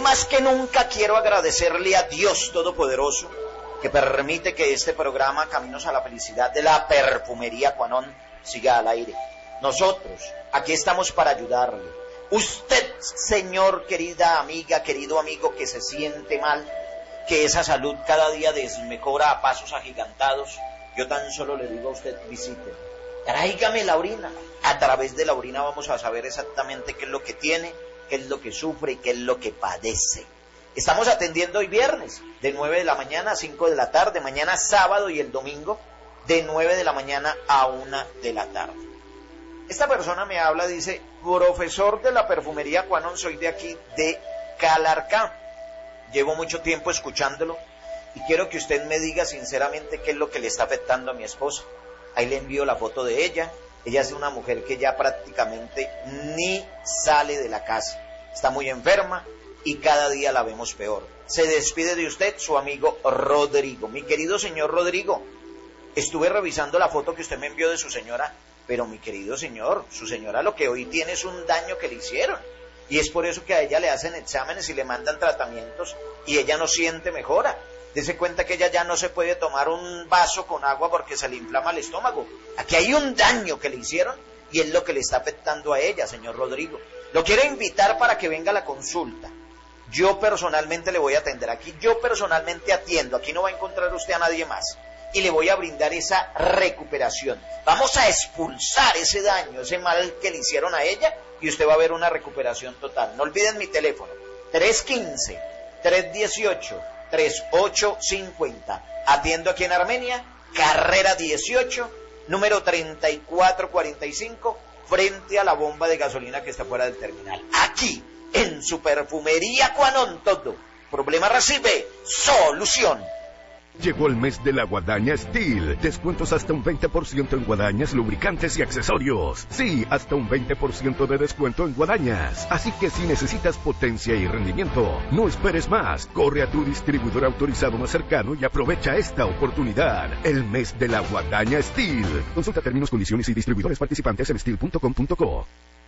más que nunca quiero agradecerle a Dios Todopoderoso que permite que este programa Caminos a la Felicidad de la Perfumería Cuanón siga al aire. Nosotros aquí estamos para ayudarle. Usted, señor, querida amiga, querido amigo que se siente mal, que esa salud cada día desmejora a pasos agigantados, yo tan solo le digo a usted, visite, tráigame la orina. A través de la orina vamos a saber exactamente qué es lo que tiene, qué es lo que sufre y qué es lo que padece. Estamos atendiendo hoy viernes, de 9 de la mañana a 5 de la tarde, mañana sábado y el domingo, de 9 de la mañana a 1 de la tarde. Esta persona me habla, dice, profesor de la Perfumería Cuanón, soy de aquí, de Calarcá. Llevo mucho tiempo escuchándolo y quiero que usted me diga sinceramente qué es lo que le está afectando a mi esposa. Ahí le envío la foto de ella. Ella es una mujer que ya prácticamente ni sale de la casa. Está muy enferma y cada día la vemos peor. Se despide de usted su amigo Rodrigo. Mi querido señor Rodrigo, estuve revisando la foto que usted me envió de su señora, pero mi querido señor, su señora lo que hoy tiene es un daño que le hicieron. Y es por eso que a ella le hacen exámenes y le mandan tratamientos y ella no siente mejora. Dese cuenta que ella ya no se puede tomar un vaso con agua porque se le inflama el estómago. Aquí hay un daño que le hicieron y es lo que le está afectando a ella, señor Rodrigo. Lo quiero invitar para que venga a la consulta. Yo personalmente le voy a atender aquí. Yo personalmente atiendo. Aquí no va a encontrar usted a nadie más. Y le voy a brindar esa recuperación. Vamos a expulsar ese daño, ese mal que le hicieron a ella y usted va a ver una recuperación total. No olviden mi teléfono, 315-318-3850. Atiendo aquí en Armenia, carrera 18, número 3445, frente a la bomba de gasolina que está fuera del terminal. Aquí, en su Perfumería Cuanón, todo problema recibe solución. Llegó el mes de la Guadaña Steel. Descuentos hasta un 20% en guadañas, lubricantes y accesorios. Sí, hasta un 20% de descuento en guadañas. Así que si necesitas potencia y rendimiento, no esperes más. Corre a tu distribuidor autorizado más cercano y aprovecha esta oportunidad. El mes de la Guadaña Steel. Consulta términos, condiciones y distribuidores participantes en steel.com.co.